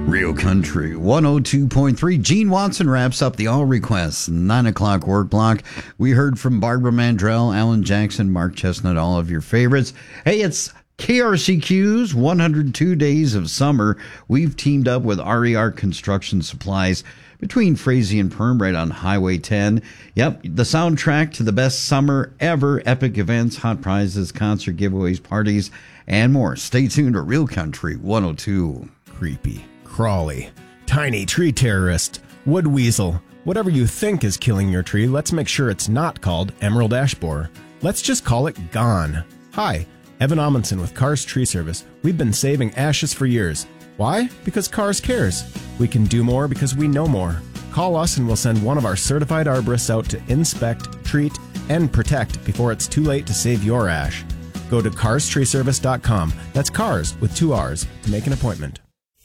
Real Country 102.3. Gene Watson wraps up the All Requests 9 o'clock work block. We heard from Barbara Mandrell, Alan Jackson, Mark Chestnut, all of your favorites. Hey, it's KRCQ's 102 Days of Summer. We've teamed up with RER Construction Supplies between Frazee and Perm right on Highway 10. Yep, the soundtrack to the best summer ever. Epic events, hot prizes, concert giveaways, parties, and more. Stay tuned to Real Country 102. Creepy, crawly, tiny tree terrorist, wood weasel. Whatever you think is killing your tree, let's make sure it's not called emerald ash borer. Let's just call it gone. Hi, Evan Amundsen with Cars Tree Service. We've been saving ashes for years. Why? Because Cars cares. We can do more because we know more. Call us and we'll send one of our certified arborists out to inspect, treat, and protect before it's too late to save your ash. Go to carstreeservice.com. That's cars with 2 R's to make an appointment.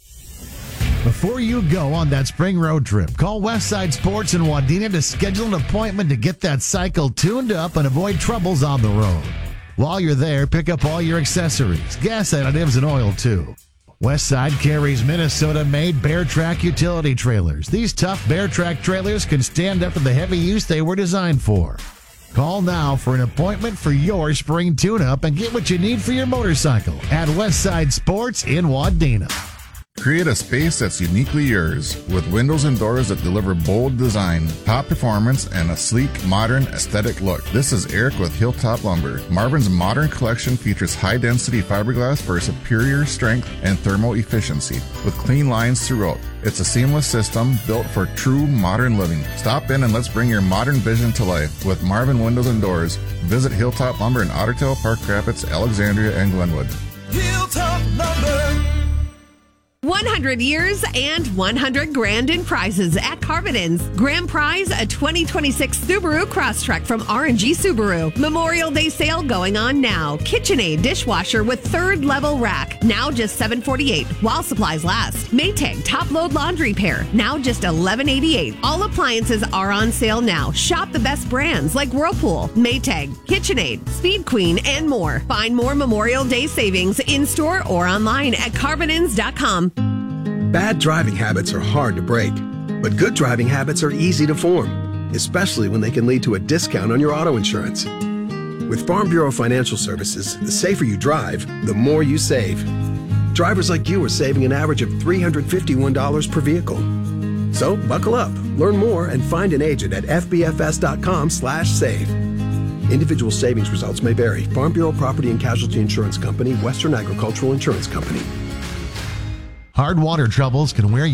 Before you go on that spring road trip, call Westside Sports in Wadena to schedule an appointment to get that cycle tuned up and avoid troubles on the road. While you're there, pick up all your accessories, gas additives, and oil too. Westside carries Minnesota-made Bear Track utility trailers. These tough Bear Track trailers can stand up to the heavy use they were designed for. Call now for an appointment for your spring tune-up and get what you need for your motorcycle at Westside Sports in Wadena. Create a space that's uniquely yours with windows and doors that deliver bold design, top performance, and a sleek, modern, aesthetic look. This is Eric with Hilltop Lumber. Marvin's modern collection features high-density fiberglass for superior strength and thermal efficiency with clean lines throughout. It's a seamless system built for true modern living. Stop in and let's bring your modern vision to life with Marvin Windows and Doors. Visit Hilltop Lumber in Ottertail, Park Rapids, Alexandria, and Glenwood. Hilltop Lumber. 100 years and 100 grand in prizes at Carvin's. Grand prize, a 2026 Subaru Crosstrek from R&G Subaru. Memorial Day sale going on now. KitchenAid dishwasher with 3rd level rack, now just $748 while supplies last. Maytag top load laundry pair, now just $1188. All appliances are on sale now. Shop the best brands like Whirlpool, Maytag, KitchenAid, Speed Queen, and more. Find more Memorial Day savings in store or online at carvinins.com. Bad driving habits are hard to break, but good driving habits are easy to form, especially when they can lead to a discount on your auto insurance. With Farm Bureau Financial Services, the safer you drive, the more you save. Drivers like you are saving an average of $351 per vehicle. So buckle up, learn more, and find an agent at fbfs.com/save. Individual savings results may vary. Farm Bureau Property and Casualty Insurance Company, Western Agricultural Insurance Company. Hard water troubles can wear